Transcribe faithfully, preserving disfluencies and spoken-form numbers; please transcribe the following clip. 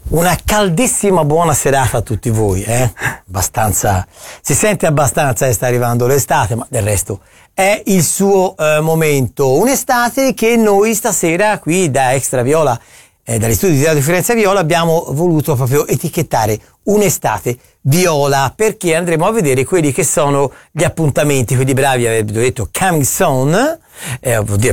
Una caldissima buona serata a tutti voi, eh? Abbastanza, si sente abbastanza che sta arrivando l'estate, ma del resto è il suo eh, momento. Un'estate che noi stasera qui da Extra Viola, eh, dagli studi di Radio Firenze Viola, abbiamo voluto proprio etichettare un'estate viola, perché andremo a vedere quelli che sono gli appuntamenti, quelli bravi, avevo detto coming soon, eh, vuol dire